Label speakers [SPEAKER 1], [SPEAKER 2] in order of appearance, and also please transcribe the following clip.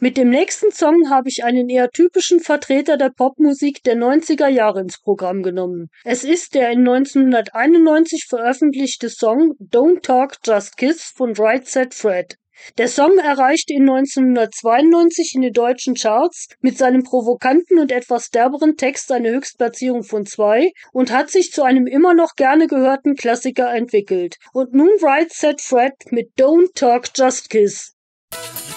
[SPEAKER 1] Mit dem nächsten Song habe ich einen eher typischen Vertreter der Popmusik der 90er Jahre ins Programm genommen. Es ist der in 1991 veröffentlichte Song Don't Talk, Just Kiss von Right Said Fred. Der Song erreichte in 1992 in den deutschen Charts mit seinem provokanten und etwas derberen Text eine Höchstplatzierung von 2 und hat sich zu einem immer noch gerne gehörten Klassiker entwickelt. Und nun Right Said Fred mit Don't Talk, Just Kiss.